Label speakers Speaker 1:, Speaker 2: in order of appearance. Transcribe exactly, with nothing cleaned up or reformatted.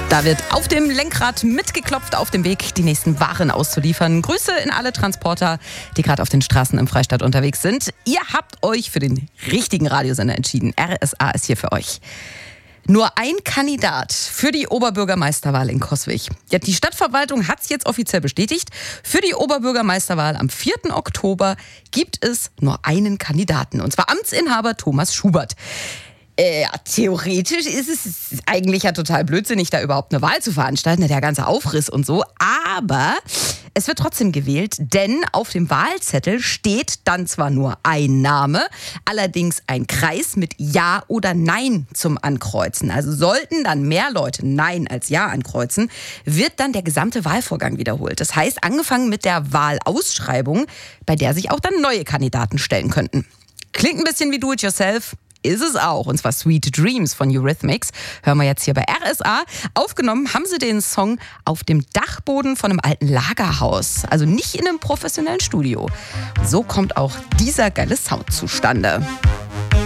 Speaker 1: Da wird auf dem Lenkrad mitgeklopft auf dem Weg, die nächsten Waren auszuliefern. Grüße in alle Transporter, die gerade auf den Straßen im Freistaat unterwegs sind. Ihr habt euch für den richtigen Radiosender entschieden. R S A ist hier für euch. Nur ein Kandidat für die Oberbürgermeisterwahl in Coswig. Ja, die Stadtverwaltung hat es jetzt offiziell bestätigt. Für die Oberbürgermeisterwahl am vierten Oktober gibt es nur einen Kandidaten. Und zwar Amtsinhaber Thomas Schubert. Äh, ja, theoretisch ist es eigentlich ja total blödsinnig, da überhaupt eine Wahl zu veranstalten, der ganze Aufriss und so. Aber es wird trotzdem gewählt, denn auf dem Wahlzettel steht dann zwar nur ein Name, allerdings ein Kreis mit Ja oder Nein zum Ankreuzen. Also sollten dann mehr Leute Nein als Ja ankreuzen, wird dann der gesamte Wahlvorgang wiederholt. Das heißt, angefangen mit der Wahlausschreibung, bei der sich auch dann neue Kandidaten stellen könnten. Klingt ein bisschen wie Do-it-yourself. Ist es auch, und zwar Sweet Dreams von Eurythmics. Hören wir jetzt hier bei R S A. Aufgenommen haben sie den Song auf dem Dachboden von einem alten Lagerhaus. Also nicht in einem professionellen Studio. So kommt auch dieser geile Sound zustande.